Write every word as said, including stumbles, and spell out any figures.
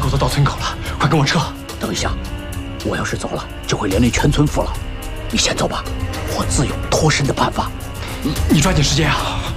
骨头到村口了，快跟我撤！ 等一下，我要是走了，就会连累全村父老。你先走吧，我自有脱身的办法。 你你抓紧时间啊！